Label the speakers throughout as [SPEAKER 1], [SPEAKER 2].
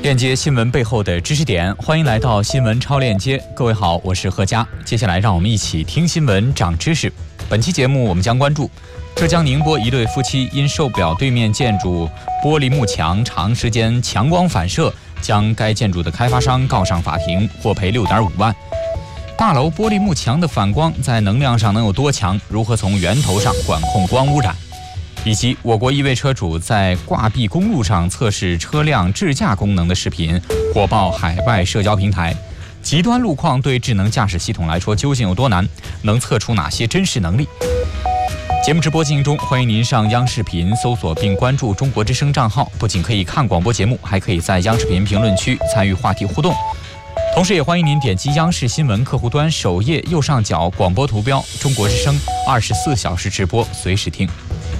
[SPEAKER 1] 链接新闻背后的知识点，欢迎来到新闻超链接。各位好，我是何佳。接下来让我们一起听新闻长知识。本期节目我们将关注浙江宁波一对夫妻因受不了对面建筑玻璃幕墙长时间强光反射，将该建筑的开发商告上法庭，获赔6.5万。大楼玻璃幕墙的反光在能量上能有多强？如何从源头上管控光污染？以及我国一位车主在挂壁公路上测试车辆智驾功能的视频火爆海外社交平台。极端路况对智能驾驶系统来说究竟有多难？能测出哪些真实能力？节目直播进行中，欢迎您上央视频搜索并关注中国之声账号，不仅可以看广播节目，还可以在央视频评论区参与话题互动。同时也欢迎您点击央视新闻客户端首页右上角广播图标中国之声24小时直播，随时听。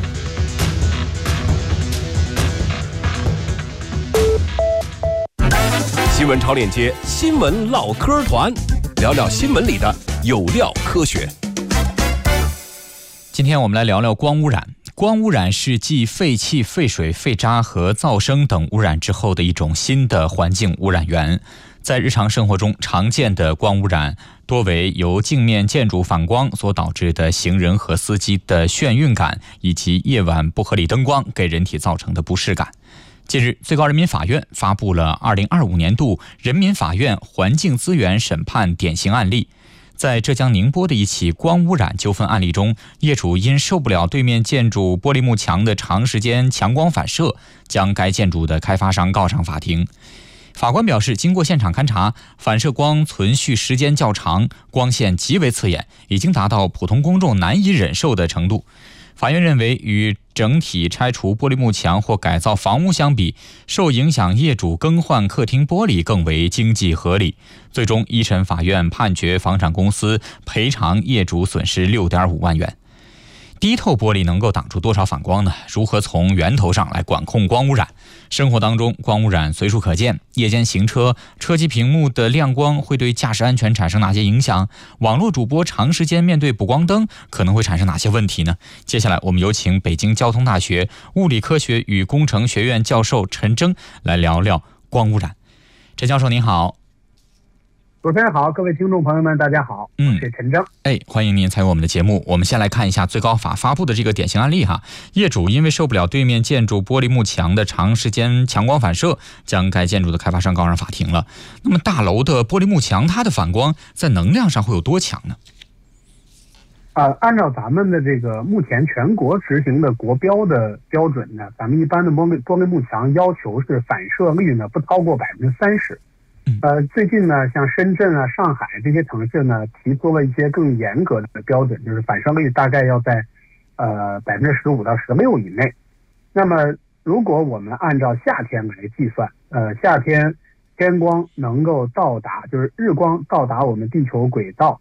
[SPEAKER 2] 新闻超链接，新闻唠嗑团，聊聊新闻里的有料科学。
[SPEAKER 1] 今天我们来聊聊光污染。光污染是继废气、废水、废渣和噪声等污染之后的一种新的环境污染源。在日常生活中常见的光污染多为由镜面建筑反光所导致的行人和司机的眩晕感，以及夜晚不合理灯光给人体造成的不适感。近日，最高人民法院发布了2025年度人民法院环境资源审判典型案例。在浙江宁波的一起光污染纠纷案例中，业主因受不了对面建筑玻璃幕墙的长时间强光反射，将该建筑的开发商告上法庭。法官表示，经过现场勘查，反射光存续时间较长，光线极为刺眼，已经达到普通公众难以忍受的程度。法院认为，与整体拆除玻璃幕墙或改造房屋相比，受影响业主更换客厅玻璃更为经济合理。最终，一审法院判决房产公司赔偿业主损失6.5万元。低透玻璃能够挡住多少反光呢？如何从源头上来管控光污染？生活当中光污染随处可见，夜间行车，车机屏幕的亮光会对驾驶安全产生哪些影响？网络主播长时间面对补光灯可能会产生哪些问题呢？接下来我们有请北京交通大学物理科学与工程学院教授陈征来聊聊光污染。陈教授您好。
[SPEAKER 3] 主持人好，各位听众朋友们大家好，我是陈征。
[SPEAKER 1] 欢迎您参与我们的节目。我们先来看一下最高法发布的这个典型案例哈。业主因为受不了对面建筑玻璃幕墙的长时间强光反射，将该建筑的开发商告上法庭了。那么大楼的玻璃幕墙，它的反光在能量上会有多强呢？
[SPEAKER 3] 按照咱们的这个目前全国执行的国标的标准呢，咱们一般的玻璃幕墙要求是反射率呢不超过30%。最近呢，像深圳啊、上海这些城市呢，提出了一些更严格的标准，就是反射率大概要在15%到16%以内。那么，如果我们按照夏天来计算，夏天天光能够到达，就是日光到达我们地球轨道，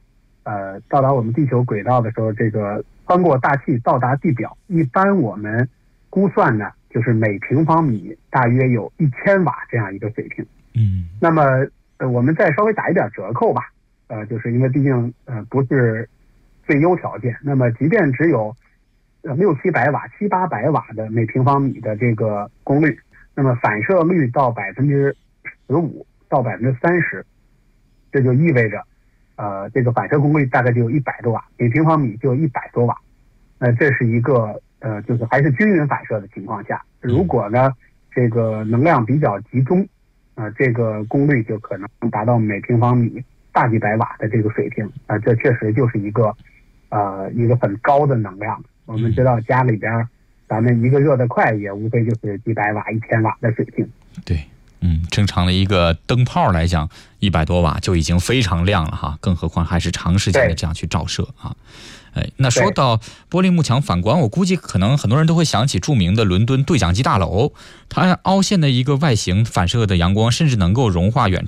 [SPEAKER 3] 的时候，这个穿过大气到达地表，一般我们估算呢，就是每平方米大约有1000瓦这样一个水平。那么我们再稍微打一点折扣吧，就是因为毕竟不是最优条件，那么即便只有600-700瓦、700-800瓦的每平方米的这个功率，那么反射率到15%到30%，这就意味着这个反射功率大概就有100多瓦，每平方米就有100多瓦。这是一个就是还是均匀反射的情况下，如果呢这个能量比较集中，这个功率就可能达到每平方米大几百瓦的这个水平。这确实就是一个很高的能量。我们知道家里边咱们一个热得快也无非就是几百瓦、1000瓦的水平。
[SPEAKER 1] 对，正常的一个灯泡来讲，100多瓦就已经非常亮了哈，更何况还是长时间的这样去照射啊。那说到玻璃幕墙反光，我估计可能很多人都会想起著名的伦敦对讲机大楼，它凹陷的一个外形反射的阳光，甚至能够融化远